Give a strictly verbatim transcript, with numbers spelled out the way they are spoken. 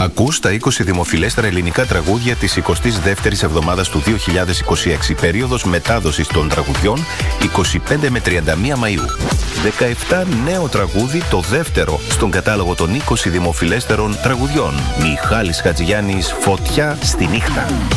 Ακούς τα είκοσι δημοφιλέστερα ελληνικά τραγούδια της εικοστής δεύτερης εβδομάδας του δύο χιλιάδες είκοσι έξι, περίοδος μετάδοσης των τραγουδιών είκοσι πέντε με τριάντα μία Μαΐου. δεκαεπτά νέο τραγούδι, το δεύτερο στον κατάλογο των είκοσι δημοφιλέστερων τραγουδιών. Μιχάλης Χατζηγιάννης, Φωτιά στη νύχτα.